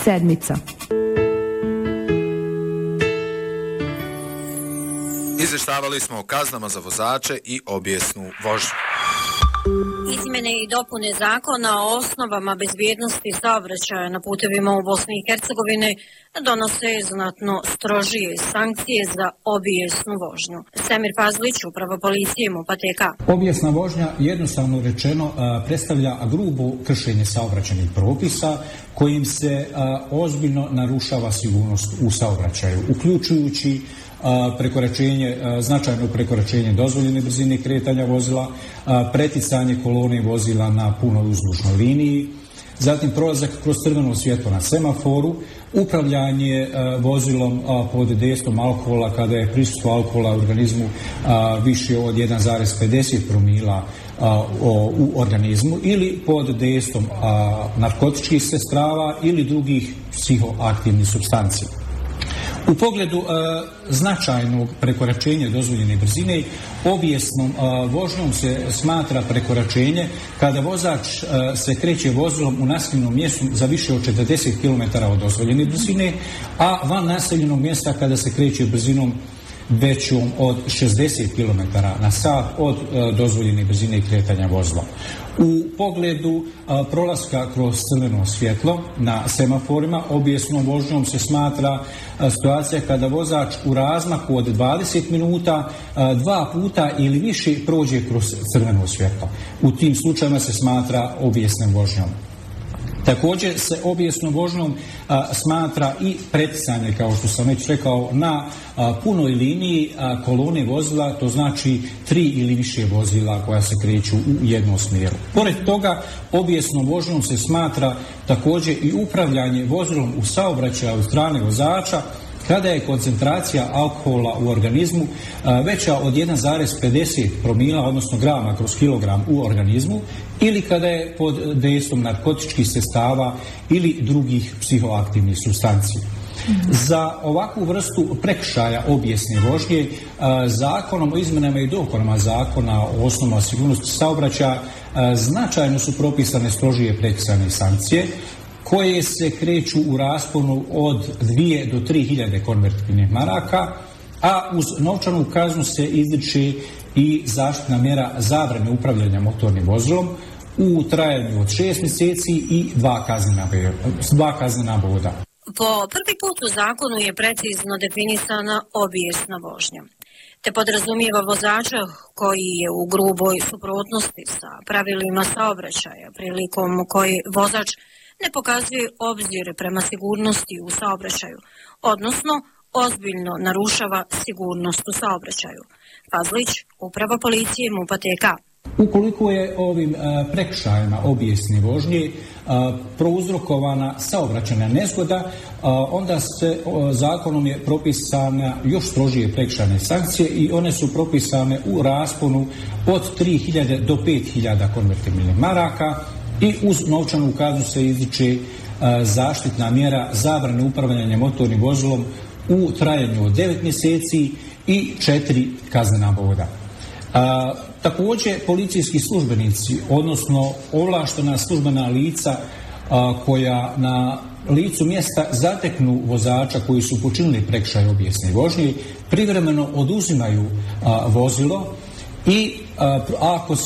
Sedmica. Izvještavali smo o kaznama za vozače i obijesnu vožnju. Izmjene i dopune zakona o osnovama bezbjednosti saobraćaja na putevima u Bosni i Hercegovini donose znatno strožije sankcije za obijesnu vožnju. Semir Pazlić, uprava policije MUP-a. Obijesna vožnja, jednostavno rečeno, predstavlja grubo kršenje saobraćajnih propisa kojim se ozbiljno narušava sigurnost u saobraćaju, uključujući značajno prekoračenje dozvoljene brzine kretanja vozila, preticanje kolone vozila na punoj uzdužnoj liniji, zatim prolazak kroz crveno svjetlo na semaforu, upravljanje vozilom pod dejstvom alkohola kada je prisustvo alkohola u organizmu više od 1,50 promila u organizmu ili pod dejstvom narkotičkih sredstava ili drugih psihoaktivnih supstanci. U pogledu značajnog prekoračenja dozvoljene brzine, obijesnom vožnjom se smatra prekoračenje kada vozač se kreće vozilom u naseljenom mjestu za više od 40 km od dozvoljene brzine, a van naseljenog mjesta kada se kreće brzinom većom od 60 km na sat od dozvoljene brzine kretanja vozila. U pogledu prolaska kroz crveno svjetlo na semaforima, obijesnom vožnjom se smatra situacija kada vozač u razmaku od 20 minuta dva puta ili više prođe kroz crveno svjetlo. U tim slučajima se smatra obijesnom vožnjom. Također se obijesnom vožnjom smatra i preticanje, kao što sam već rekao, na punoj liniji kolone vozila, to znači 3 ili više vozila koja se kreću u jednom smjeru. Pored toga, obijesnom vožnjom se smatra također i upravljanje vozilom u saobraćaju od strane vozača kada je koncentracija alkohola u organizmu veća od 1,50 promila, odnosno grama kroz kilogram u organizmu, ili kada je pod dejstvom narkotičkih sredstava ili drugih psihoaktivnih supstanci. Za ovakvu vrstu prekršaja obijesne vožnje zakonom o izmjenama i dopunama zakona o osnovama sigurnosti saobraćaja značajno su propisane strožije prekršajne sankcije koje se kreću u rasponu od 2 do 3.000 konvertibilnih maraka, a uz novčanu kaznu se izriče i zaštitna mjera zabrane upravljanja motornim vozilom u trajanju od 6 mjeseci i 2 kaznena boda. Po prvi put u zakonu je precizno definisana obijesna vožnja, te podrazumijeva vozača koji je u gruboj suprotnosti sa pravilima saobraćaja, prilikom koji vozač ne pokazuje obzir prema sigurnosti u saobraćaju, odnosno ozbiljno narušava sigurnost u saobraćaju. Pazlić, uprava policije MUP-a. Ukoliko je ovim prekršajima obijesne vožnje prouzrokovana saobraćajna nezgoda, onda se zakonom je propisana još strožije prekršajne sankcije i one su propisane u rasponu od 3.000 do 5.000 konvertibilnih maraka i uz novčanu kaznu se izriče zaštitna mjera zabrane upravljanja motornim vozilom u trajanju od 9 mjeseci i 4 kaznena boda. Također policijski službenici, odnosno ovlaštena službena lica koja na licu mjesta zateknu vozača koji su počinili prekršaj obijesne vožnje, privremeno oduzimaju vozilo i ako